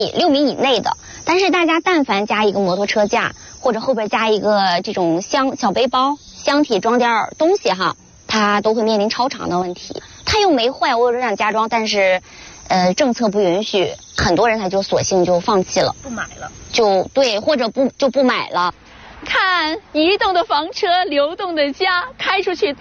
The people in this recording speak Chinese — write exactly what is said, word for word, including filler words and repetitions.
六米以内的。但是大家但凡加一个摩托车架，或者后边加一个这种箱小背包，箱体装点东西哈，它都会面临超长的问题。它又没坏，我有人想加装，但是，呃，政策不允许，很多人他就索性就放弃了， 不买了， 就对，或者不就不买了。 看移动的房车，流动的家，开出去。